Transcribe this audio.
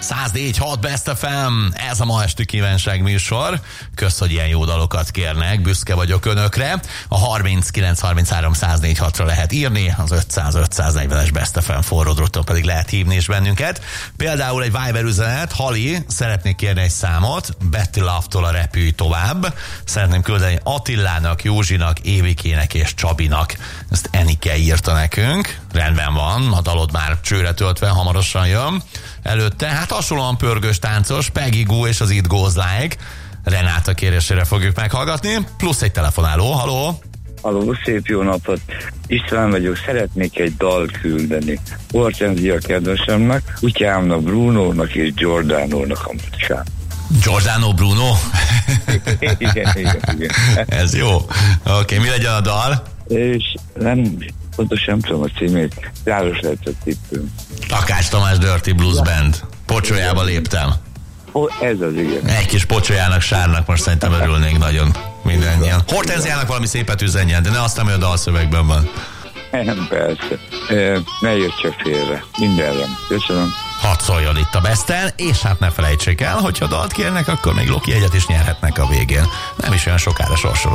104.6 Best FM, ez a ma esti kívánság műsor. Kösz, hogy ilyen jó dalokat kérnek, büszke vagyok önökre. A 3933-104.6-ra lehet írni, az 500-540-es Best FM forró dróton pedig lehet hívni is bennünket. Például egy Viber üzenet: Hali, szeretnék kérni egy számot, Betty Love-tól a Repülj tovább. Szeretném küldeni Attilának, Józsinak, Évikének és Csabinak. Ezt Enike írta nekünk. Rendben van, a dalod már csőre töltve, hamarosan jön. Előtte, hát hasonlóan pörgős táncos, Peggy Goo és az It Goes Like. Renáta kérésére fogjuk meghallgatni, plusz egy telefonáló. Haló! Halló, szép jó napot! István vagyok, szeretnék egy dalt küldeni. Hortenzia kedvesemnek, kutyámnak, Brunónak és Giordánónak a mucsán. Giordano Bruno? igen. Ez jó. Oké, mi legyen a dal? És pontosan nem tudom a címét, János lehetett tippünk. Takács Tamás Dirty Blues Band. Pocsolyába léptem. Ez az, igen. Egy kis pocsolyának, Sárnak most szerintem örülnénk nagyon mindannyian. Hortenziának valami szépet üzenjen, de ne azt, ami a dalszövegben van. Nem, persze. Ne jöjj csak félre. Mindenre. Köszönöm. Hadd szóljon itt a Besten, és hát ne felejtsék el, hogyha dalt kérnek, akkor még Loki egyet is nyerhetnek a végén. Nem is olyan sokára sorsolunk.